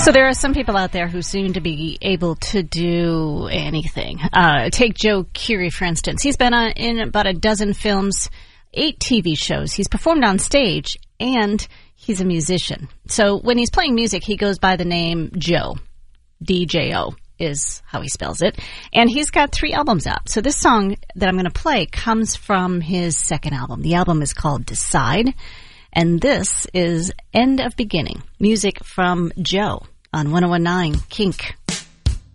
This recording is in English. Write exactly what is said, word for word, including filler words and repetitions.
So there are some people out there who seem to be able to do anything. Uh, take Joe Keery, for instance. He's been uh, in about a dozen films, eight T V shows. He's performed on stage, and he's a musician. So when he's playing music, he goes by the name Joe. D J O is how he spells it. And he's got three albums out. So this song that I'm going to play comes from his second album. The album is called Decide. And this is End of Beginning, music from Joe on one oh one nine Kink.